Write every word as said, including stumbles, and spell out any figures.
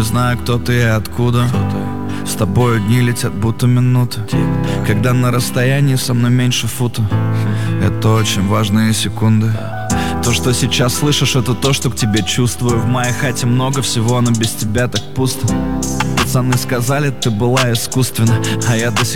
знаю, кто ты и откуда. С тобою дни летят, будто минуты. Когда на расстоянии со мной меньше фута. Это очень важные секунды. То, что сейчас слышишь, это то, что к тебе чувствую. В моей хате много всего, но без тебя так пусто. Пацаны сказали, ты была искусственна, а я до сих